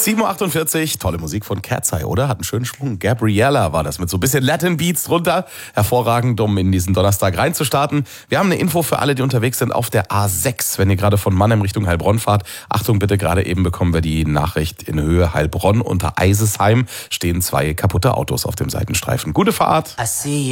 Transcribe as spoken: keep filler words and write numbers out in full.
sieben Uhr achtundvierzig, tolle Musik von Cat's Eye, oder? Hat einen schönen Schwung. Gabriella war das mit so ein bisschen Latin Beats drunter. Hervorragend, um in diesen Donnerstag reinzustarten. Wir haben eine Info für alle, die unterwegs sind auf der A sechs. Wenn ihr gerade von Mannheim Richtung Heilbronn fahrt, Achtung bitte, gerade eben bekommen wir die Nachricht in Höhe Heilbronn unter Eisesheim stehen zwei kaputte Autos auf dem Seitenstreifen. Gute Fahrt! I see